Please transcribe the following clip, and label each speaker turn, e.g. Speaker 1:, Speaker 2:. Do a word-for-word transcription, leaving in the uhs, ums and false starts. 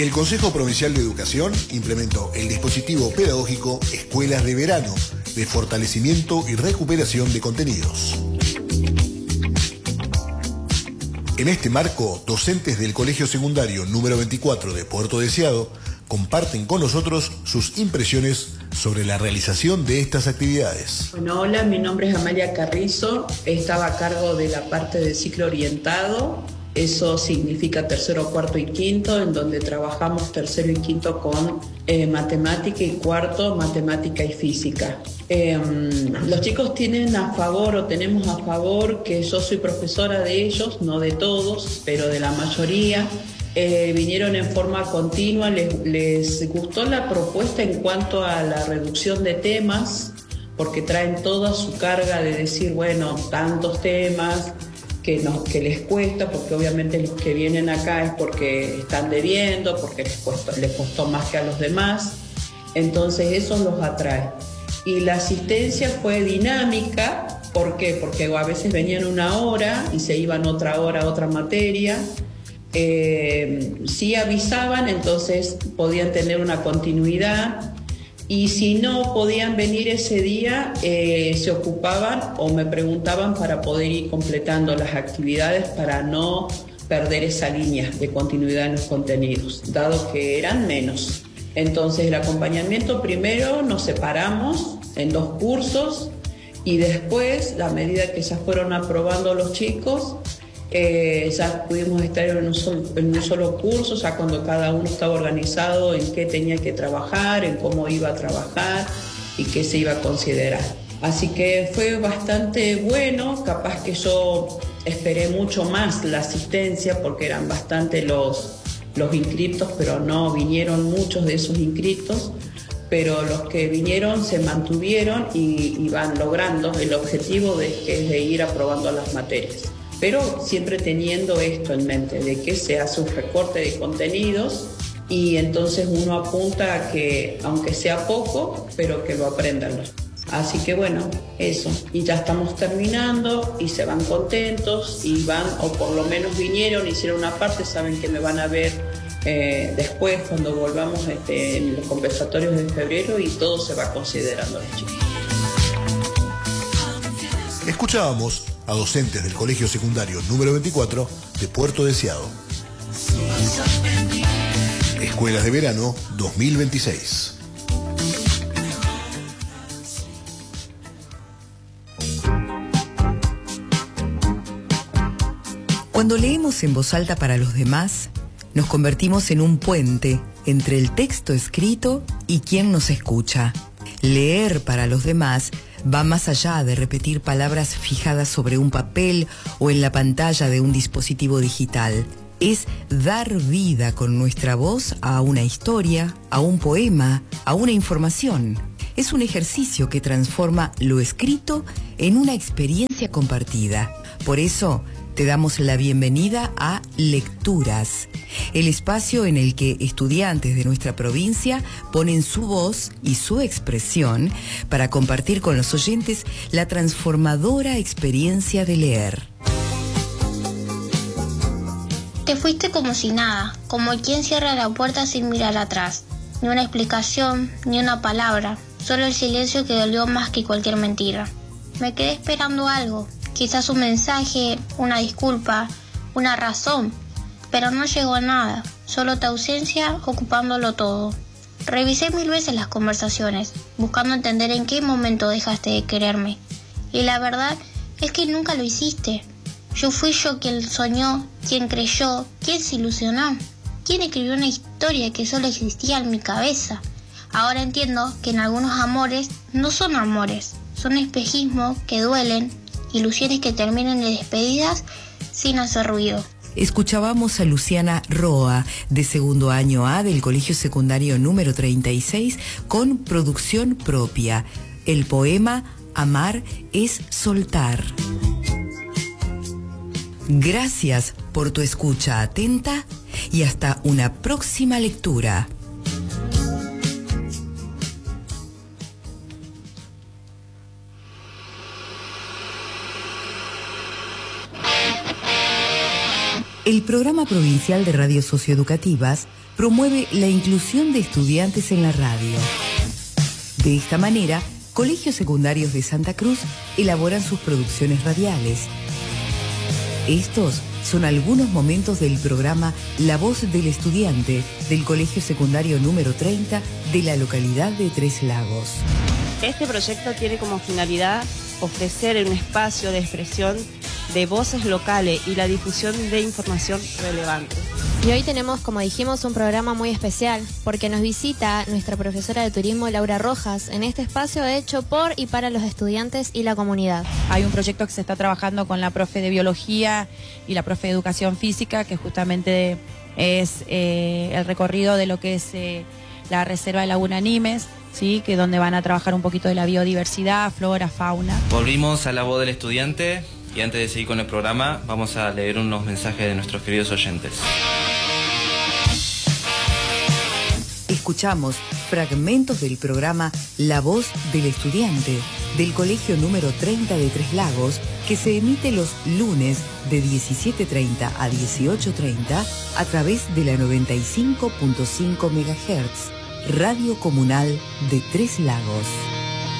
Speaker 1: El Consejo Provincial de Educación implementó el dispositivo pedagógico Escuelas de Verano, de fortalecimiento y recuperación de contenidos. En este marco, docentes del Colegio Secundario número veinticuatro de Puerto Deseado comparten con nosotros sus impresiones sobre la realización de estas actividades.
Speaker 2: Bueno, hola, mi nombre es Amalia Carrizo, estaba a cargo de la parte del ciclo orientado. Eso significa tercero, cuarto y quinto, en donde trabajamos tercero y quinto con eh, matemática y cuarto matemática y física. Eh, los chicos tienen a favor o tenemos a favor que yo soy profesora de ellos, no de todos, pero de la mayoría. Eh, vinieron en forma continua, les, les gustó la propuesta en cuanto a la reducción de temas, porque traen toda su carga de decir, bueno, tantos temas que, nos, que les cuesta, porque obviamente los que vienen acá es porque están debiendo, porque les costó, les costó más que a los demás, entonces eso los atrae. Y la asistencia fue dinámica, ¿por qué? Porque a veces venían una hora y se iban otra hora a otra materia. Eh, si avisaban, entonces podían tener una continuidad, y si no podían venir ese día, eh, se ocupaban o me preguntaban para poder ir completando las actividades para no perder esa línea de continuidad en los contenidos, dado que eran menos. Entonces el acompañamiento, primero nos separamos en dos cursos y después, a medida que ya fueron aprobando los chicos, Eh, ya pudimos estar en un, solo, en un solo curso, ya cuando cada uno estaba organizado en qué tenía que trabajar, en cómo iba a trabajar y qué se iba a considerar. Así que fue bastante bueno, capaz que yo esperé mucho más la asistencia porque eran bastante los, los inscriptos, pero no vinieron muchos de esos inscriptos, pero los que vinieron se mantuvieron y, y van logrando el objetivo de, que es de ir aprobando las materias. Pero siempre teniendo esto en mente, de que se hace un recorte de contenidos y entonces uno apunta a que, aunque sea poco, pero que lo aprendan. Así que bueno, eso. Y ya estamos terminando y se van contentos y van, o por lo menos vinieron, hicieron una parte, saben que me van a ver eh, después cuando volvamos este, en los compensatorios de febrero y todo se va considerando los chicos.
Speaker 1: Escuchábamos a docentes del Colegio Secundario número veinticuatro de Puerto Deseado. Escuelas de Verano dos mil veintiséis.
Speaker 3: Cuando leemos en voz alta para los demás, nos convertimos en un puente entre el texto escrito y quien nos escucha. Leer para los demás va más allá de repetir palabras fijadas sobre un papel o en la pantalla de un dispositivo digital. Es dar vida con nuestra voz a una historia, a un poema, a una información. Es un ejercicio que transforma lo escrito en una experiencia compartida. Por eso, te damos la bienvenida a Lecturas, el espacio en el que estudiantes de nuestra provincia ponen su voz y su expresión para compartir con los oyentes la transformadora experiencia de leer.
Speaker 4: Te fuiste como si nada, como quien cierra la puerta sin mirar atrás. Ni una explicación, ni una palabra, solo el silencio que dolió más que cualquier mentira. Me quedé esperando algo. Quizás un mensaje, una disculpa, una razón, pero no llegó a nada, solo tu ausencia ocupándolo todo. Revisé mil veces las conversaciones, buscando entender en qué momento dejaste de quererme. Y la verdad es que nunca lo hiciste. Yo fui yo quien soñó, quien creyó, quien se ilusionó, quien escribió una historia que solo existía en mi cabeza. Ahora entiendo que en algunos amores no son amores, son espejismos que duelen, ilusiones que terminan de despedidas sin hacer ruido.
Speaker 3: Escuchábamos a Luciana Roa, de segundo año A del Colegio Secundario número treinta y seis, con producción propia. El poema Amar es soltar. Gracias por tu escucha atenta y hasta una próxima lectura. El Programa Provincial de Radios Socioeducativas promueve la inclusión de estudiantes en la radio. De esta manera, colegios secundarios de Santa Cruz elaboran sus producciones radiales. Estos son algunos momentos del programa La Voz del Estudiante del Colegio Secundario número treinta de la localidad de Tres Lagos.
Speaker 5: Este proyecto tiene como finalidad ofrecer un espacio de expresión de voces locales y la difusión de información relevante.
Speaker 6: Y hoy tenemos, como dijimos, un programa muy especial porque nos visita nuestra profesora de turismo Laura Rojas en este espacio hecho por y para los estudiantes y la comunidad.
Speaker 7: Hay un proyecto que se está trabajando con la profe de biología y la profe de educación física, que justamente es eh, el recorrido de lo que es eh, la reserva de Laguna Nimes, ¿sí? Que donde van a trabajar un poquito de la biodiversidad, flora, fauna.
Speaker 8: Volvimos a La Voz del Estudiante y antes de seguir con el programa vamos a leer unos mensajes de nuestros queridos oyentes.
Speaker 3: Escuchamos fragmentos del programa La Voz del Estudiante del Colegio número treinta de Tres Lagos, que se emite los lunes de diecisiete treinta a dieciocho treinta a través de la noventa y cinco punto cinco megahertz, Radio Comunal de Tres Lagos.